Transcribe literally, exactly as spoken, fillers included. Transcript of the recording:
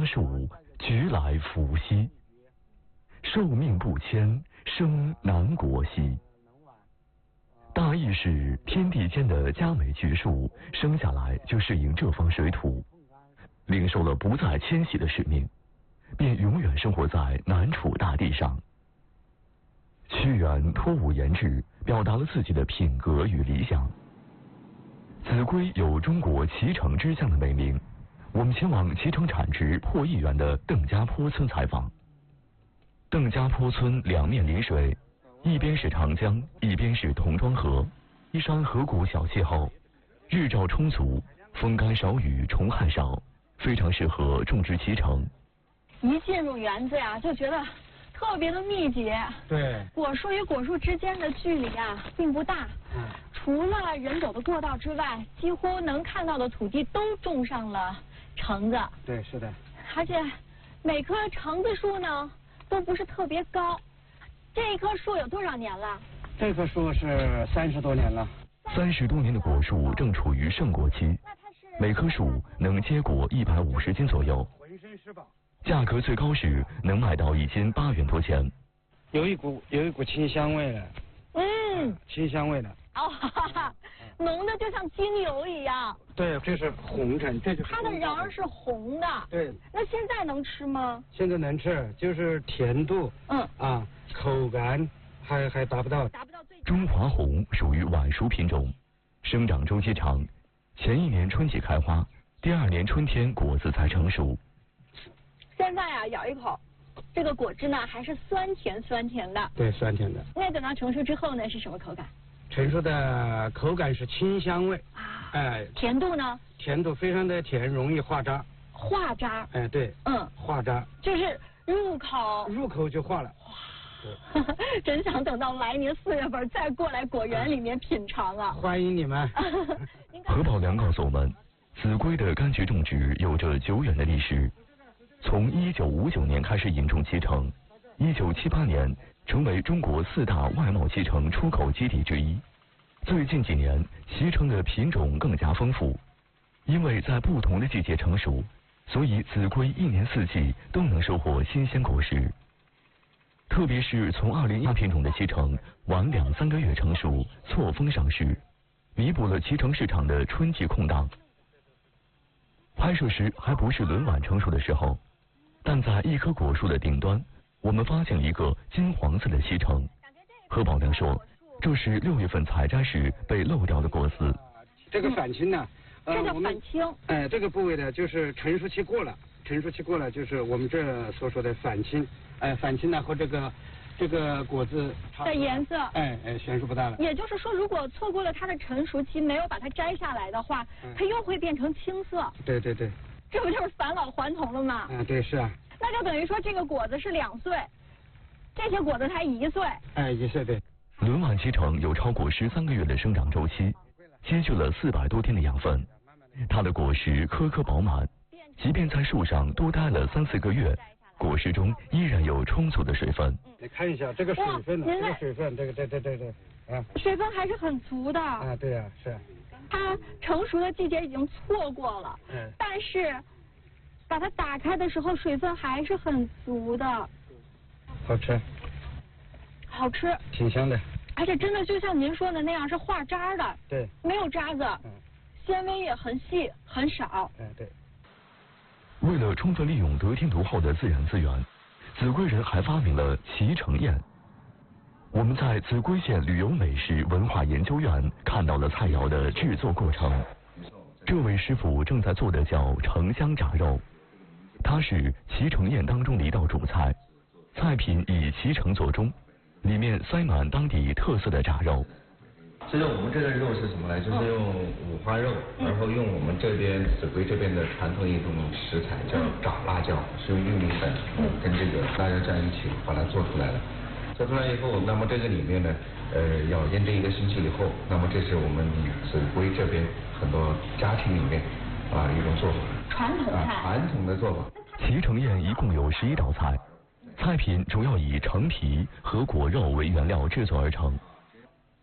十五，菊来福兮。寿命不迁，生南国兮。大意是天地间的佳美菊树生下来就适应这方水土，领受了不再迁徙的使命，便永远生活在南楚大地上。屈原托舞言志，表达了自己的品格与理想。子规有中国脐橙之乡的美名，我们前往脐橙产值破亿元的邓家坡村采访。邓家坡村两面临水，一边是长江，一边是桐庄河，依山河谷小气候，日照充足，风干少雨，虫害少，非常适合种植脐橙。 一进入园子呀，就觉得特别的密集。 对， 果树与果树之间的距离啊，并不大。嗯。除了人走的过道之外，几乎能看到的土地都种上了橙子。 对，是的。 而且每棵橙子树呢，都不是特别高。这一棵树有多少年了？ 这棵树是三十多年了。 三十多年的果树正处于盛果期，每棵树能结果一百五十斤左右。 浑身是宝。 价格最高时能卖到一斤八元多钱。 有一股有一股清香味的。 嗯。 清香味的。 哦，哈哈，浓的就像精油一样。 对，这是红橙，这就是它的瓤儿是红的。 对。 那现在能吃吗？ 现在能吃，就是甜度， 嗯啊，口感还还达不到。 达不到最。 中华红属于晚熟品种，生长周期长，前一年春季开花，第二年春天果子才成熟。 现在啊，咬一口，这个果汁呢还是酸甜酸甜的。 对，酸甜的。 那等到成熟之后呢，是什么口感？ 成熟的口感是清香味。 啊。 哎。 甜度呢？ 甜度非常的甜，容易化渣。 化渣。 哎，对。 嗯。 化渣。 就是入口。 入口就化了。 哇。真想等到来年四月份再过来果园里面品尝啊！ 欢迎你们。 何宝良告诉我们，子规的柑橘种植有着久远的历史。从一九五九年开始引种脐橙，一九七八年成为中国四大外贸脐橙出口基地之一。最近几年，脐橙的品种更加丰富，因为在不同的季节成熟，所以子规一年四季都能收获新鲜果实。特别是从二零一品种的脐橙晚两三个月成熟，错峰上市，弥补了脐橙市场的春季空档。拍摄时还不是轮晚成熟的时候，但在一棵果树的顶端，我们发现了一个金黄色的脐橙。何宝良说，这是六月份采摘时被漏掉的果丝。 这个返青呢， 呃、这叫返青。 哎、呃，这个部位呢，就是成熟期过了，成熟期过了，就是我们这所说的返青。哎、呃，返青呢和这个这个果子的颜色， 哎哎，悬殊不大了。 也就是说，如果错过了它的成熟期，没有把它摘下来的话，嗯、它又会变成青色。 对对对。 这不就是返老还童了吗？ 嗯，对，是啊。 那就等于说，这个果子是两岁，这些果子才一岁。 哎，一岁对。 轮晚脐橙有超过十三个月的生长周期，积聚了四百多天的养分，它的果实颗颗饱满，即便在树上多待了三四个月，果实中依然有充足的水分。 你看一下这个水分呢，这个水分，这个对对对对，啊， 水分还是很足的。 啊，对呀、啊，是。 它成熟的季节已经错过了，嗯，但是把它打开的时候，水分还是很足的。 好吃。 好吃。 挺香的。 而且真的就像您说的那样，是化渣的。 对。 没有渣子。嗯。纤维也很细，很少。 嗯，对。 为了充分利用得天独厚的自然资源，子规人还发明了脐橙宴。我们在子规县旅游美食文化研究院看到了菜肴的制作过程。这位师傅正在做的叫橙香炸肉，它是脐橙宴当中的一道主菜，菜品以脐橙做中，里面塞满当地特色的炸肉。 其实我们这个肉是什么呢？就是用五花肉，然后用我们这边子规这边的传统一种食材叫炸辣椒，是用玉米粉跟这个辣椒酱一起把它做出来的。做出来以后，那么这个里面呢，呃，要腌制一个星期以后，那么这是我们子规这边很多家庭里面啊一种做法。 传统菜。 啊，传统的做法。 脐橙宴一共有十一道菜，菜品主要以橙皮和果肉为原料制作而成。